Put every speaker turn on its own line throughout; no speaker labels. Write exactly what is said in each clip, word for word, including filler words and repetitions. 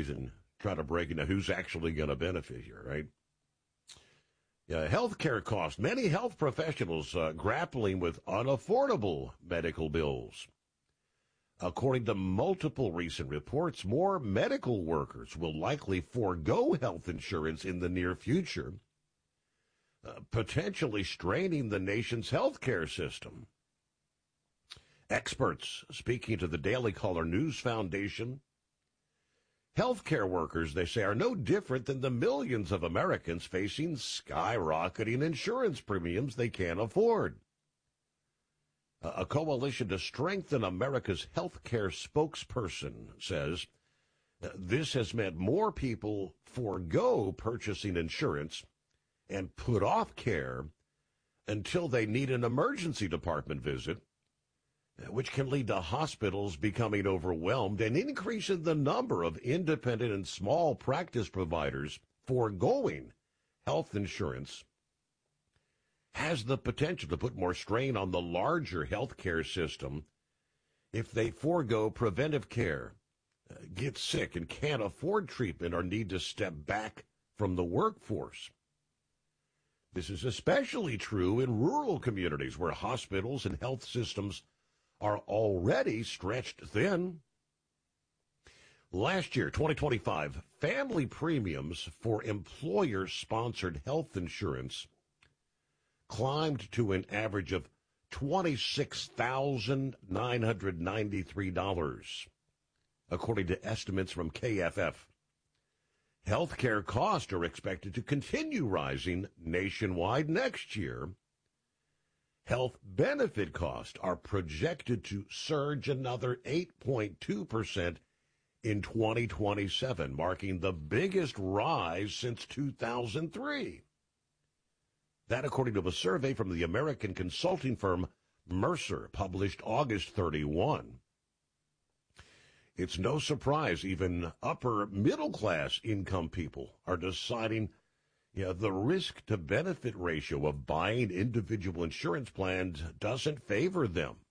stories and try to break it down who's actually going to benefit here, right? Yeah, healthcare costs. Many health professionals uh, grappling with unaffordable medical bills. According to multiple recent reports, more medical workers will likely forego health insurance in the near future, uh, potentially straining the nation's healthcare system. Experts speaking to the Daily Caller News Foundation, healthcare workers, they say, are no different than the millions of Americans facing skyrocketing insurance premiums they can't afford. A coalition to strengthen America's healthcare spokesperson says this has meant more people forego purchasing insurance and put off care until they need an emergency department visit, which can lead to hospitals becoming overwhelmed and increasing the number of independent and small practice providers foregoing health insurance. Has the potential to put more strain on the larger healthcare system if they forego preventive care, uh, get sick and can't afford treatment, or need to step back from the workforce. This is especially true in rural communities where hospitals and health systems are already stretched thin. Last year, twenty twenty-five, family premiums for employer-sponsored health insurance climbed to an average of twenty-six thousand nine hundred ninety-three dollars, according to estimates from K F F. Healthcare costs are expected to continue rising nationwide next year. Health benefit costs are projected to surge another eight point two percent in twenty twenty-seven, marking the biggest rise since two thousand three. That, according to a survey from the American consulting firm Mercer, published August thirty-first. It's no surprise even upper middle-class income people are deciding yeah, the risk-to-benefit ratio of buying individual insurance plans doesn't favor them.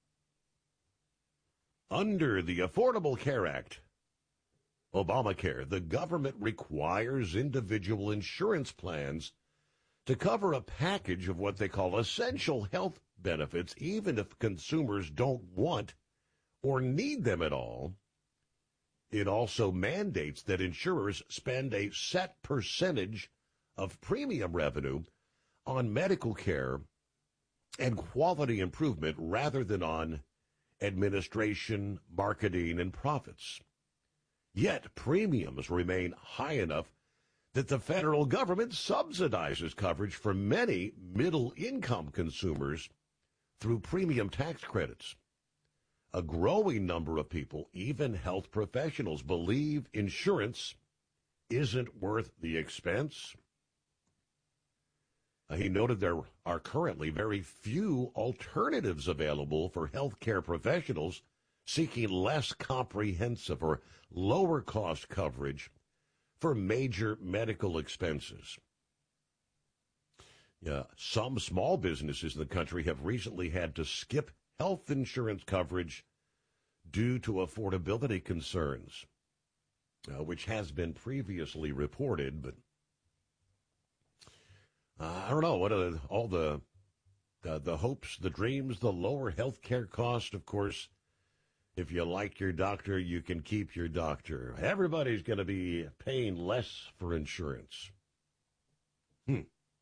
Under the Affordable Care Act, Obamacare, the government requires individual insurance plans to cover a package of what they call essential health benefits, even if consumers don't want or need them at all. It also mandates that insurers spend a set percentage of premium revenue on medical care and quality improvement rather than on administration, marketing, and profits. Yet premiums remain high enough that the federal government subsidizes coverage for many middle-income consumers through premium tax credits. A growing number of people, even health professionals, believe insurance isn't worth the expense. Uh, he noted there are currently very few alternatives available for healthcare professionals seeking less comprehensive or lower-cost coverage for major medical expenses. Yeah, some small businesses in the country have recently had to skip health insurance coverage due to affordability concerns, uh, which has been previously reported. But uh, I don't know, what are all the, the the hopes, the dreams, the lower health care cost, of course. If you like your doctor, you can keep your doctor. Everybody's going to be paying less for insurance. Hmm.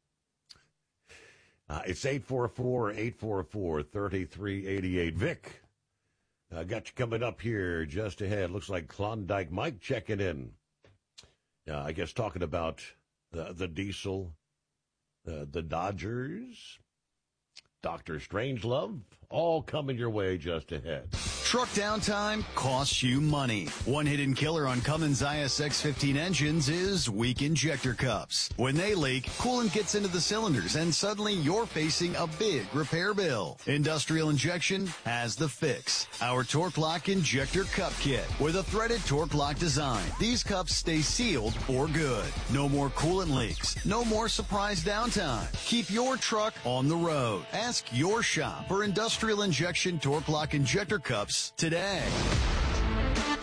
Uh, it's eight four four, eight four four, three three eight eight. Vic, I got you coming up here just ahead. Looks like Klondike Mike checking in. Uh, I guess talking about the, the diesel, uh, the Dodgers, Doctor Strangelove, all coming your way just ahead.
Truck downtime costs you money. One hidden killer on Cummins I S X fifteen engines is weak injector cups. When they leak, coolant gets into the cylinders and suddenly you're facing a big repair bill. Industrial Injection has the fix. Our Torque Lock Injector Cup Kit with a threaded Torque Lock design. These cups stay sealed for good. No more coolant leaks. No more surprise downtime. Keep your truck on the road. Ask your shop for Industrial Injection Torque Lock Injector Cups today.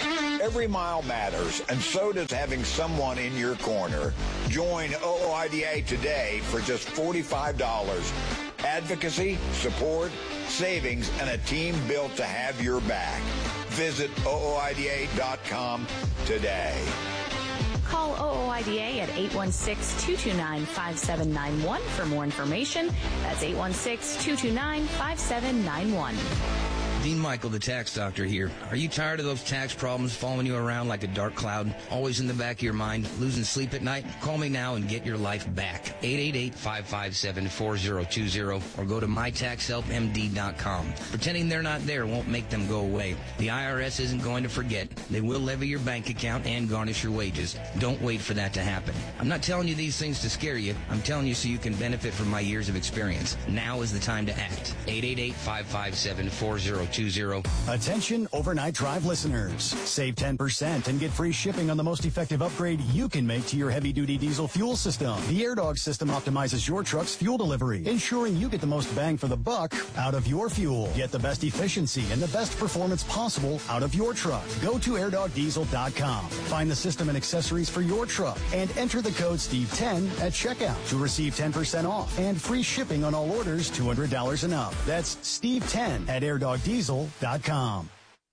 Every mile matters, and so does having someone in your corner. Join O O I D A today for just forty-five dollars. Advocacy, support, savings, and a team built to have your back. Visit O O I D A dot com today.
Call O O I D A at eight one six, two two nine, five seven nine one for more information. That's eight one six, two two nine, five seven nine one.
Dean Michael, the tax doctor here. Are you tired of those tax problems following you around like a dark cloud, always in the back of your mind, losing sleep at night? Call me now and get your life back. eight eight eight, five five seven, four zero two zero or go to my tax help M D dot com. Pretending they're not there won't make them go away. The I R S isn't going to forget. They will levy your bank account and garnish your wages. Don't wait for that to happen. I'm not telling you these things to scare you. I'm telling you so you can benefit from my years of experience. Now is the time to act. eight eight eight, five five seven, four zero two zero.
Attention Overnight Drive listeners. Save ten percent and get free shipping on the most effective upgrade you can make to your heavy-duty diesel fuel system. The AirDog system optimizes your truck's fuel delivery, ensuring you get the most bang for the buck out of your fuel. Get the best efficiency and the best performance possible out of your truck. Go to air dog diesel dot com. Find the system and accessories for your truck and enter the code Steve ten at checkout to receive ten percent off and free shipping on all orders two hundred dollars and up. That's Steve ten at air dog diesel dot com.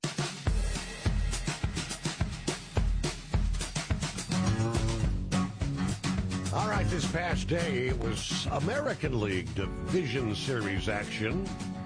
All right, this past day it was American League Division Series action.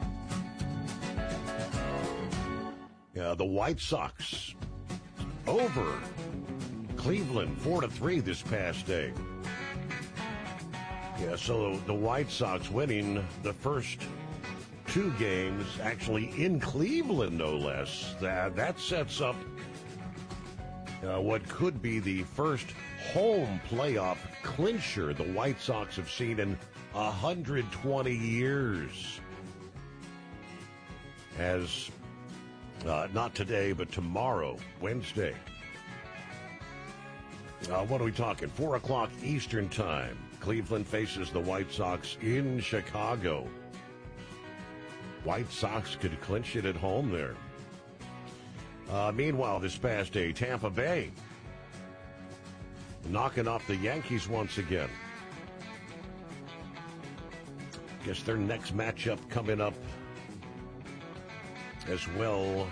Yeah, the White Sox over Cleveland four to three this past day. Yeah, so the White Sox winning the first two games, actually in Cleveland, no less. That that sets up uh, what could be the first home playoff clincher the White Sox have seen in one hundred twenty years. As uh, not today, but tomorrow, Wednesday. Uh, what are we talking? Four o'clock Eastern time. Cleveland faces the White Sox in Chicago. White Sox could clinch it at home there. Uh, meanwhile, this past day, Tampa Bay knocking off the Yankees once again. Guess their next matchup coming up as well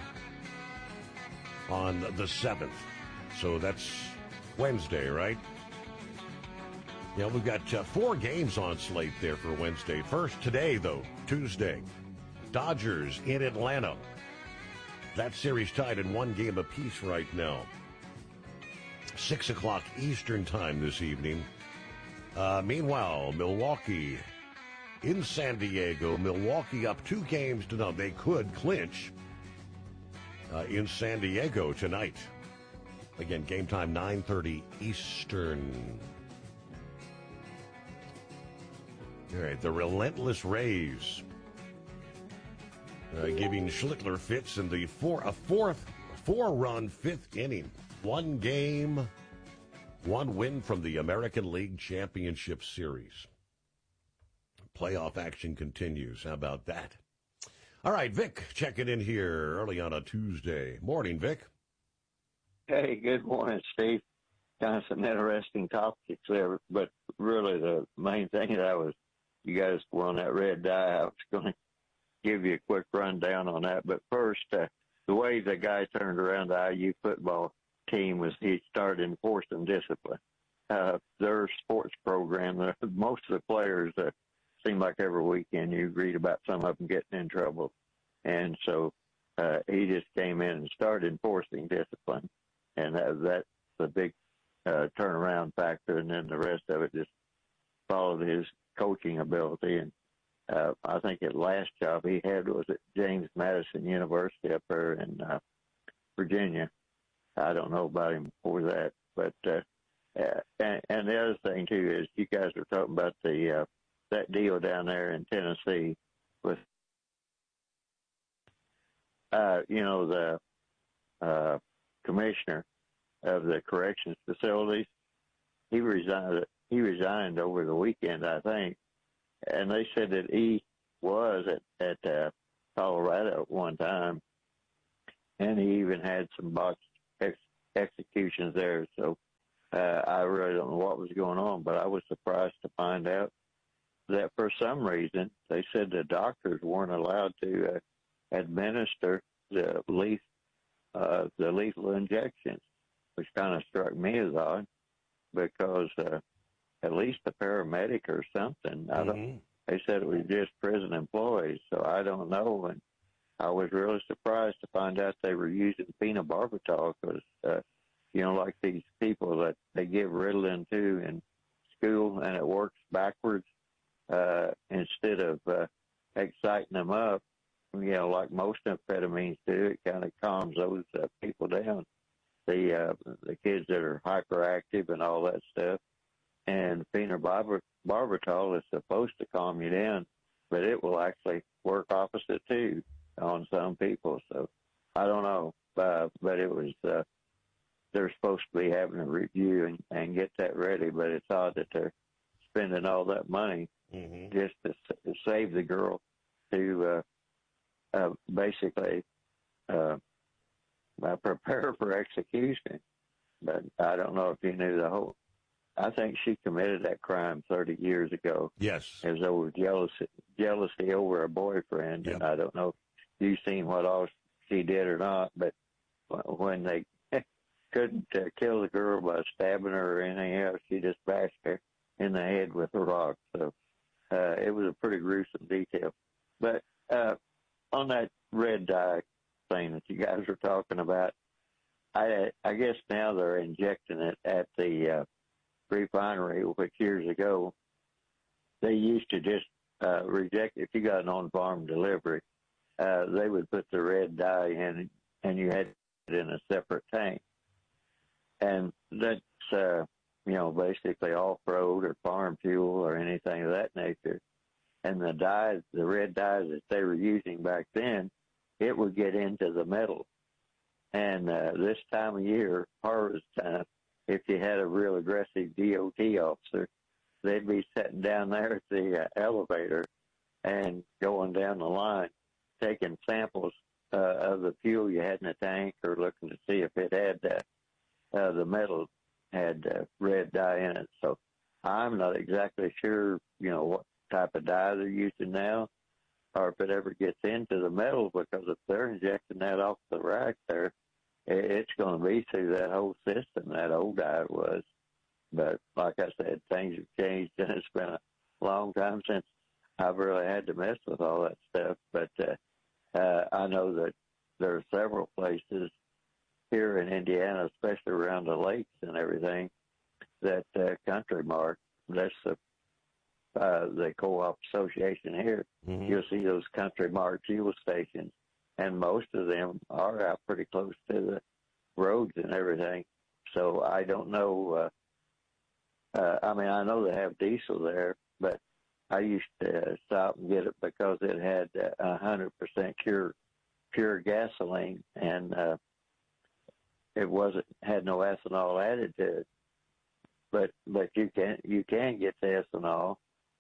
on the seventh. So that's Wednesday, right? Yeah, we've got uh, four games on slate there for Wednesday. First today, though, Tuesday. Dodgers in Atlanta. That series tied in one game apiece right now. Six o'clock Eastern time this evening. Uh, meanwhile, Milwaukee in San Diego. Milwaukee up two games to none. They could clinch uh, in San Diego tonight. Again, game time nine thirty Eastern. All right, the relentless Rays. Uh, giving Schlittler fits in the four, a fourth, four-run fifth inning. One game, one win from the American League Championship Series. Playoff action continues. How about that? All right, Vic, checking in here early on a Tuesday. Morning, Vic.
Hey, good morning, Steve. Kind of some interesting topics there, but really the main thing that I was, you guys were on that red dye, I was going to give you a quick rundown on that. But first, uh, the way the guy turned around the I U football team was he started enforcing discipline. Uh, their sports program, uh, most of the players, uh, seem like every weekend you read about some of them getting in trouble. And so uh, he just came in and started enforcing discipline. And that, that's a big uh, turnaround factor. And then the rest of it just followed his coaching ability. And Uh, I think his last job he had was at James Madison University up there in uh, Virginia. I don't know about him before that, but uh, uh, and, and the other thing too is you guys were talking about the uh, that deal down there in Tennessee with uh, you know the uh, commissioner of the corrections facilities. He resigned. He resigned over the weekend, I think. And they said that he was at, at uh, Colorado at one time, and he even had some botched ex- executions there. So uh, I really don't know what was going on, but I was surprised to find out that for some reason they said the doctors weren't allowed to uh, administer the leaf, uh, the lethal injections, which kind of struck me as odd because uh, at least a paramedic or something. I don't.
Mm-hmm.
They said it was just prison employees, so I don't know. And I was really surprised to find out they were using phenobarbital because, uh, you know, like these people that they give Ritalin to in school, and it works backwards uh, instead of uh, exciting them up. You know, like most amphetamines do, it kind of calms those uh, people down. The uh, the kids that are hyperactive and all that stuff. And phenobarbital is supposed to calm you down, but it will actually work opposite too on some people. So I don't know, uh, but it was uh, they're supposed to be having a review and, and get that ready. But it's odd that they're spending all that money mm-hmm. just to, to save the girl to uh, uh, basically uh, uh, prepare for execution. But I don't know if you knew the whole. I think she committed that crime thirty years ago.
Yes.
As over jealousy, jealousy over a boyfriend.
Yep.
And I don't know if you've seen what all she did or not, but when they couldn't uh, kill the girl by stabbing her or anything else, she just bashed her in the head with a rock. So uh, it was a pretty gruesome detail. But uh, on that red dye thing that you guys were talking about, I, I guess now they're injecting it at the uh, refinery, which years ago they used to just uh, reject. If you got an on-farm delivery, uh, they would put the red dye in, and you had it in a separate tank. And that's uh, you know basically off-road or farm fuel or anything of that nature. And the dyes, the red dyes that they were using back then, it would get into the metal. And uh, this time of year, harvest time, if you had a real aggressive D O T officer, they'd be sitting down there at the uh, elevator and going down the line, taking samples uh, of the fuel you had in the tank or looking to see if it had uh, uh, the metal had uh, red dye in it. So I'm not exactly sure, you know, what type of dye they're using now or if it ever gets into the metal, because if they're injecting that off the rack there, it's going to be through that whole system, that old dye was. But like I said, things have changed, and it's been a long time since I've really had to mess with all that stuff. But uh, uh, I know that there are several places here in Indiana, especially around the lakes and everything, that uh, Country Mart, that's the, uh, the co-op association here, mm-hmm. You'll see those Country Mart fuel stations. And most of them are out pretty close to the roads and everything. So I don't know. Uh, uh, I mean, I know they have diesel there, but I used to stop and get it because it had a uh, hundred percent pure, pure gasoline, and uh, it wasn't had no ethanol added to it. But but you can you can get the ethanol.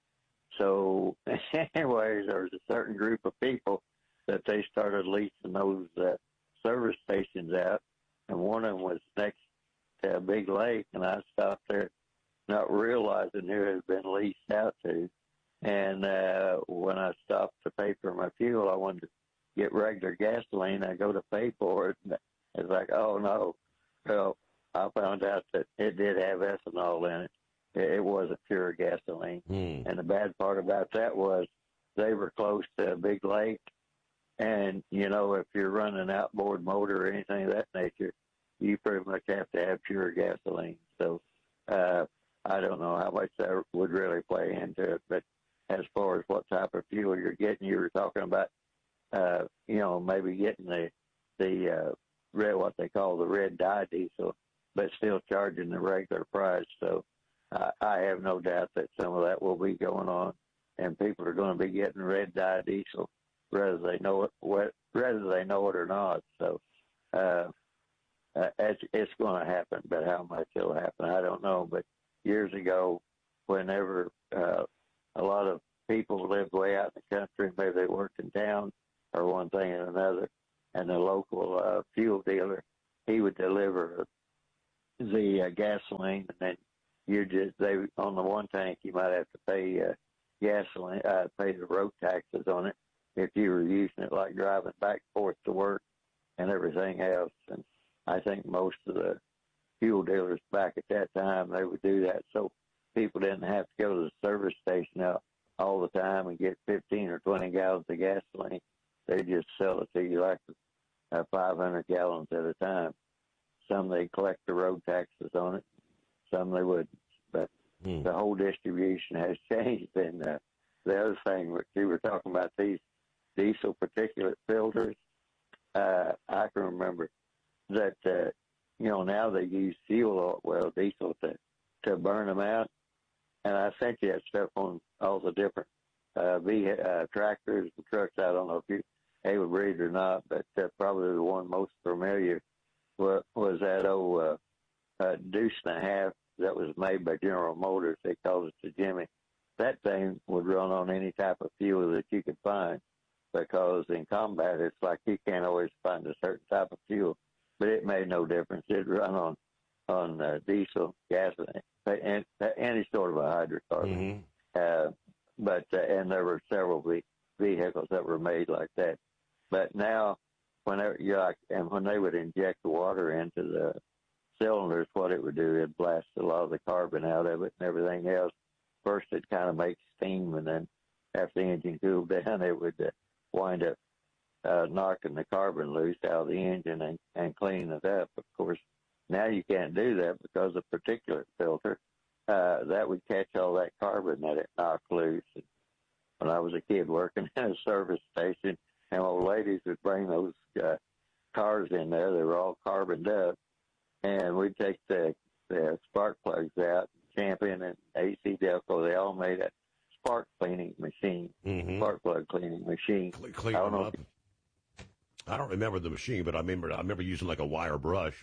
So anyways, there's a certain group of people that they started leasing those uh, service stations out, and one of them was next to a big lake, and I stopped there not realizing who it had been leased out to. And uh, when I stopped to pay for my fuel, I wanted to get regular gasoline. I go to pay for it, and it's like, oh, no. Well, I found out that it did have ethanol in it. It wasn't pure gasoline. Mm. And the bad part about that was they were close to a big lake. And, you know, if you're running an outboard motor or anything of that nature, you pretty much have to have pure gasoline. So uh, I don't know how much that would really play into it. But as far as what type of fuel you're getting, you were talking about, uh, you know, maybe getting the, the uh, red, what they call the red dye diesel, but still charging the regular price. So uh, I have no doubt that some of that will be going on, and people are going to be getting red dye diesel whether they know it, whether they know it or not. So uh, uh, it's, it's going to happen, but how much it'll happen, I don't know. But years ago, whenever uh, a lot of people lived way out in the country, maybe they worked in town or one thing and another, and the local uh, fuel dealer, he would deliver the uh, gasoline, and then you just they on the one tank you might have to pay uh, gasoline, uh, pay the road taxes on it if you were using it like driving back and forth to work and everything else. And I think most of the fuel dealers back at that time, they would do that so people didn't have to go to the service station out all the time and get fifteen or twenty gallons of gasoline. They just sell it to you like uh, five hundred gallons at a time. Some they collect the road taxes on it, some they wouldn't. But mm. the whole distribution has changed. And uh, the other thing, which you were talking about, these diesel particulate filters, uh, I can remember that, uh, you know, now they use fuel oil, well, diesel to, to burn them out. And I sent you that stuff on all the different uh, v- uh, tractors and trucks. I don't know if you able to read or not, but uh, probably the one most familiar was, was that old uh, uh, Deuce and a Half that was made by General Motors. They called it the Jimmy. That thing would run on any type of fuel that you could find, because in combat it's like you can't always find a certain type of fuel. But it made no difference. It'd run on on uh, diesel, gasoline, and any sort of a hydrocarbon. Mm-hmm. Uh, but uh, and there were several ve- vehicles that were made like that. But now, whenever you like, and when they would inject the water into the cylinders, what it would do, it'd blast a lot of the carbon out of it and everything else. First, it'd kind of make steam, and then after the engine cooled down, it would uh, wind up uh, knocking the carbon loose out of the engine and, and cleaning it up. Of course, now you can't do that because of particulate filter. Uh, that would catch all that carbon that it knocked loose. And when I was a kid working in a service station, and old ladies would bring those uh, cars in there, they were all carboned up, and we'd take the, the spark plugs out. Champion and A C Delco, they all made a spark cleaning machine, mm-hmm. spark plug cleaning machine.
Cle- clean
I don't
them
know
up. I don't remember the machine, but I remember I remember using like a wire brush.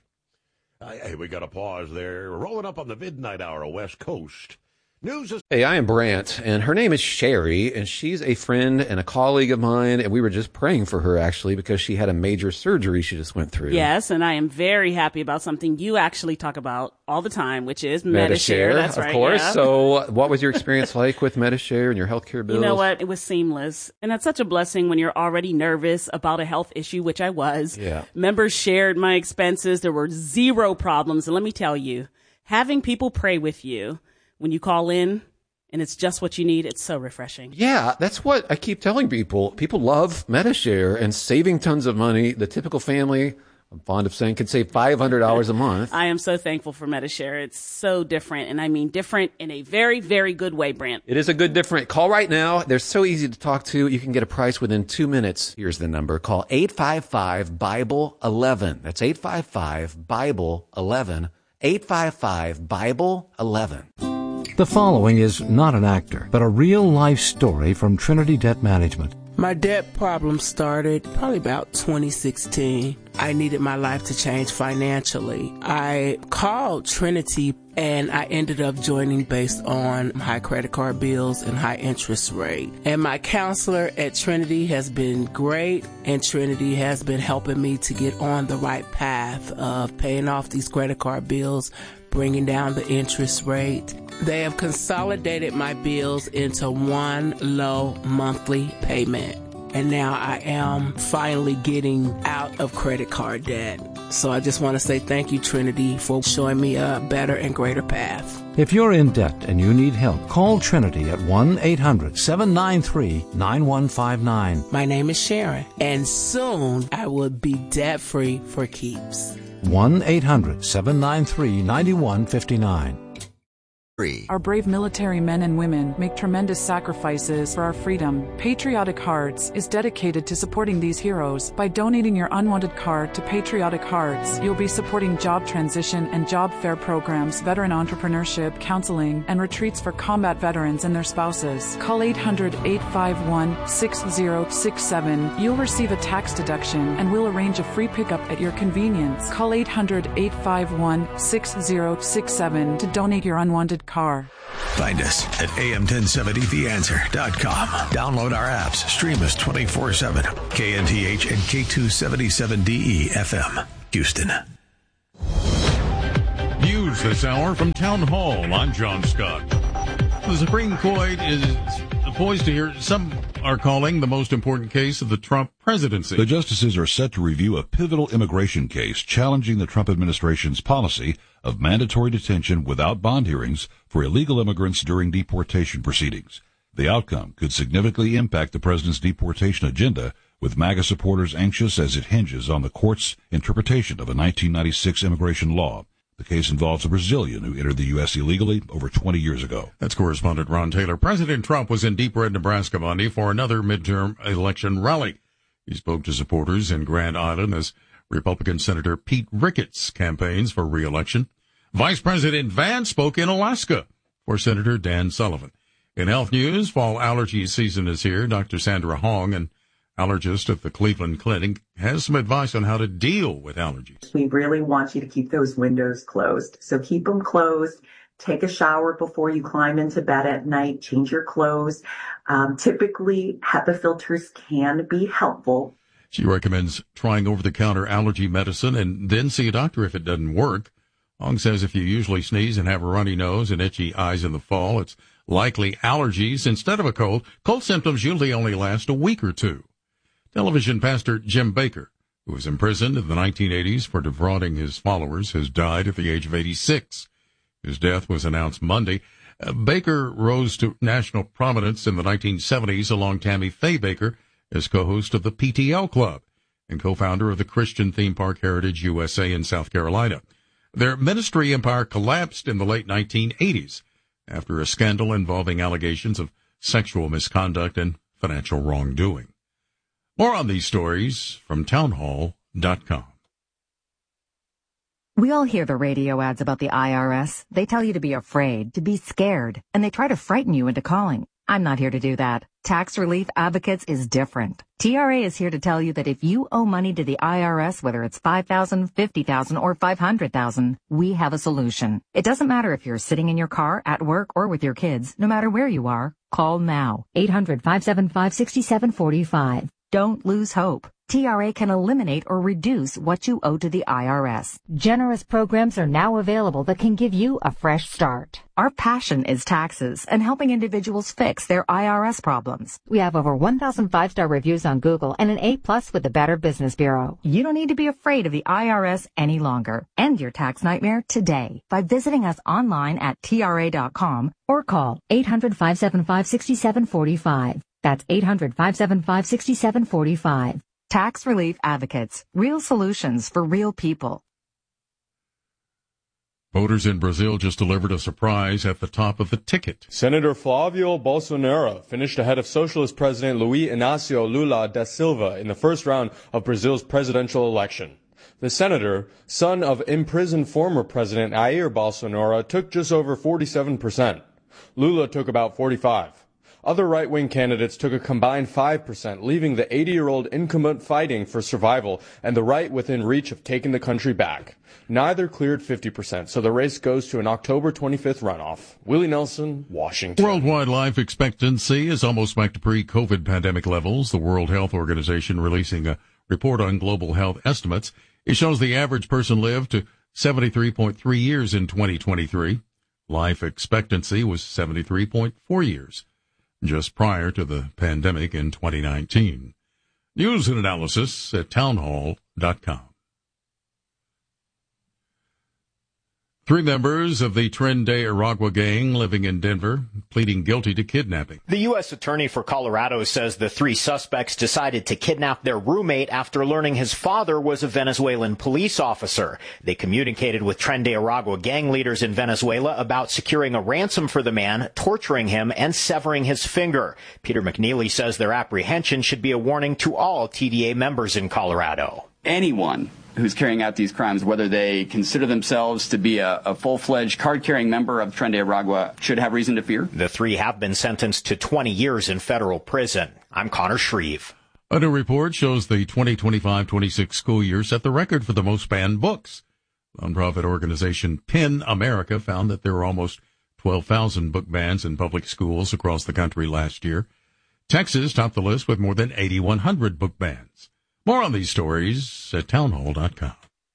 I, hey, we got a pause there. We're rolling up on the midnight hour, West Coast. News is-
Hey, I am Brant, and her name is Sherry, and she's a friend and a colleague of mine, and we were just praying for her, actually, because she had a major surgery she just went through.
Yes, and I am very happy about something you actually talk about all the time, which is Medi-Share. That's
of
right,
course.
yeah.
So what was your experience like with Medi-Share and your healthcare bills?
You know what? It was seamless. And that's such a blessing when you're already nervous about a health issue, which I was.
Yeah.
Members shared my expenses. There were zero problems. And let me tell you, having people pray with you when you call in, and it's just what you need, it's so refreshing.
Yeah, that's what I keep telling people. People love Medi-Share and saving tons of money. The typical family, I'm fond of saying, can save five hundred dollars a month.
I am so thankful for Medi-Share. It's so different, and I mean different in a very, very good way, Brant.
It is a good different. Call right now. They're so easy to talk to. You can get a price within two minutes. Here's the number. Call eight five five, Bible eleven. That's eight five five, Bible eleven. eight five five, Bible eleven.
The following is not an actor, but a real-life story from Trinity Debt Management.
My debt problem started probably about twenty sixteen. I needed my life to change financially. I called Trinity, and I ended up joining based on high credit card bills and high interest rate. And my counselor at Trinity has been great, and Trinity has been helping me to get on the right path of paying off these credit card bills, bringing down the interest rate. They have consolidated my bills into one low monthly payment. And now I am finally getting out of credit card debt. So I just want to say thank you, Trinity, for showing me a better and greater path.
If you're in debt and you need help, call Trinity at one eight hundred, seven nine three, nine one five nine.
My name is Sharon, and soon I will be debt-free for keeps.
one eight hundred, seven nine three, nine one five nine.
Our brave military men and women make tremendous sacrifices for our freedom. Patriotic Hearts is dedicated to supporting these heroes. By donating your unwanted card to Patriotic Hearts, you'll be supporting job transition and job fair programs, veteran entrepreneurship, counseling, and retreats for combat veterans and their spouses. Call eight hundred, eight five one, six zero six seven. You'll receive a tax deduction, and we'll arrange a free pickup at your convenience. Call eight hundred, eight five one, six zero six seven to donate your unwanted car.
Find us at A M ten seventy the answer dot com. Download our apps. Stream us twenty-four seven. K N T H and K two seventy-seven D E F M, Houston.
News this hour from Town Hall. I'm John Scott. The Supreme Court is poised to hear some are calling the most important case of the Trump presidency.
The justices are set to review a pivotal immigration case challenging the Trump administration's policy of mandatory detention without bond hearings for illegal immigrants during deportation proceedings. The outcome could significantly impact the president's deportation agenda, with MAGA supporters anxious as it hinges on the court's interpretation of a nineteen ninety-six immigration law. The case involves a Brazilian who entered the U S illegally over twenty years ago.
That's correspondent Ron Taylor. President Trump was in Deep Red, Nebraska Monday for another midterm election rally. He spoke to supporters in Grand Island as Republican Senator Pete Ricketts campaigns for re-election. Vice President Vance spoke in Alaska for Senator Dan Sullivan. In health news, fall allergy season is here. Doctor Sandra Hong, an allergist at the Cleveland Clinic, has some advice on how to deal with allergies.
We really want you to keep those windows closed. So keep them closed. Take a shower before you climb into bed at night. Change your clothes. Um, typically, HEPA filters can be helpful.
She recommends trying over-the-counter allergy medicine and then see a doctor if it doesn't work. Hong says if you usually sneeze and have a runny nose and itchy eyes in the fall, it's likely allergies instead of a cold. Cold symptoms usually only last a week or two. Television pastor Jim Bakker, who was imprisoned in the nineteen eighties for defrauding his followers, has died at the age of eighty-six. His death was announced Monday. Uh, Bakker rose to national prominence in the nineteen seventies along Tammy Faye Bakker as co-host of the P T L Club and co-founder of the Christian theme park Heritage U S A in South Carolina. Their ministry empire collapsed in the late nineteen eighties after a scandal involving allegations of sexual misconduct and financial wrongdoing. More on these stories from town hall dot com.
We all hear the radio ads about the I R S. They tell you to be afraid, to be scared, and they try to frighten you into calling. I'm not here to do that. Tax Relief Advocates is different. T R A is here to tell you that if you owe money to the I R S, whether it's five thousand dollars, fifty thousand dollars, or five hundred thousand dollars, we have a solution. It doesn't matter if you're sitting in your car, at work, or with your kids. No matter where you are, call now. eight hundred, five seven five, six seven four five. Don't lose hope. T R A can eliminate or reduce what you owe to the I R S.
Generous programs are now available that can give you a fresh start.
Our passion is taxes and helping individuals fix their I R S problems.
We have over one thousand five-star reviews on Google and an A plus with the Better Business Bureau.
You don't need to be afraid of the I R S any longer. End your tax nightmare today by visiting us online at T R A dot com
or call eight hundred, five seven five, six seven four five. That's eight hundred, five seven five, six seven four five.
Tax Relief Advocates. Real solutions for real people.
Voters in Brazil just delivered a surprise at the top of the ticket.
Senator Flávio Bolsonaro finished ahead of Socialist President Luiz Inácio Lula da Silva in the first round of Brazil's presidential election. The senator, son of imprisoned former President Jair Bolsonaro, took just over forty-seven percent. Lula took about forty-five percent. Other right-wing candidates took a combined five percent, leaving the eighty-year-old incumbent fighting for survival and the right within reach of taking the country back. Neither cleared fifty percent, so the race goes to an October twenty-fifth runoff. Willie Nelson, Washington.
Worldwide life expectancy is almost back to pre-COVID pandemic levels. The World Health Organization releasing a report on global health estimates. It shows the average person lived to seventy-three point three years in twenty twenty-three. Life expectancy was seventy-three point four years. Just prior to the pandemic in twenty nineteen. News and analysis at town hall dot com. Three members of the Tren de Aragua gang living in Denver pleading guilty to kidnapping.
The U S attorney for Colorado says the three suspects decided to kidnap their roommate after learning his father was a Venezuelan police officer. They communicated with Tren de Aragua gang leaders in Venezuela about securing a ransom for the man, torturing him, and severing his finger. Peter McNeely says their apprehension should be a warning to all T D A members in Colorado.
Anyone who's carrying out these crimes, whether they consider themselves to be a, a full-fledged card-carrying member of Tren de Aragua, should have reason to fear.
The three have been sentenced to twenty years in federal prison. I'm Connor Shreve.
A new report shows the twenty twenty-five twenty-six school year set the record for the most banned books. Nonprofit organization PEN America found that there were almost twelve thousand book bans in public schools across the country last year. Texas topped the list with more than eighty-one hundred book bans. More on these stories at town hall dot com.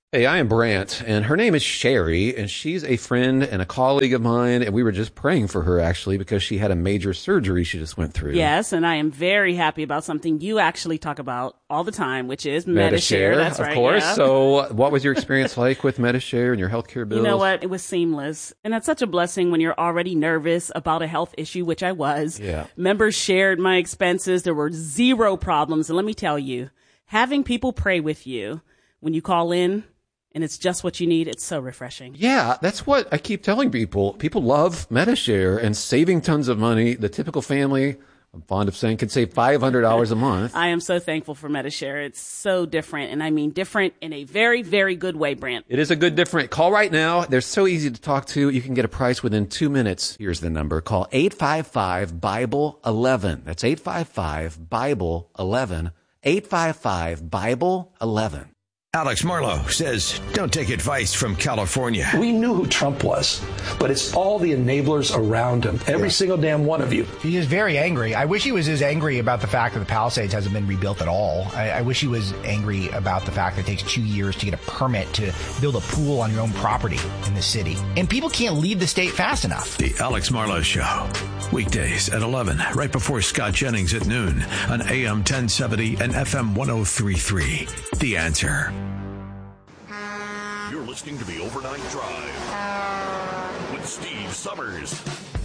Hey, I am Brant, and her name is Sherry, and she's a friend and a colleague of mine, and we were just praying for her, actually, because she had a major surgery she just went through.
Yes, and I am very happy about something you actually talk about all the time, which is Medi-Share.
Medi-Share,
That's
of
right,
course.
yeah.
So what was your experience like with Medi-Share and your healthcare bills?
You know what? It was seamless. And that's such a blessing when you're already nervous about a health issue, which I was.
Yeah.
Members shared my expenses. There were zero problems. And let me tell you, having people pray with you when you call in, and it's just what you need, it's so refreshing.
Yeah, that's what I keep telling people. People love Medi-Share and saving tons of money. The typical family, I'm fond of saying, can save five hundred dollars a month.
I am so thankful for Medi-Share. It's so different, and I mean different in a very, very good way, Brant.
It is a good different. Call right now. They're so easy to talk to. You can get a price within two minutes. Here's the number. Call eight five five, Bible eleven. That's eight five five, Bible eleven. eight five five, Bible eleven.
Alex Marlowe says, don't take advice from California.
We knew who Trump was, but it's all the enablers around him. Every yeah. single damn one of you.
He is very angry. I wish he was as angry about the fact that the Palisades hasn't been rebuilt at all. I, I wish he was angry about the fact that it takes two years to get a permit to build a pool on your own property in the city. And people can't leave the state fast enough.
The Alex Marlowe Show. Weekdays at eleven, right before Scott Jennings at noon on A M ten seventy and F M ten thirty-three. The Answer.
You're listening to the Overnight Drive with Steve Summers.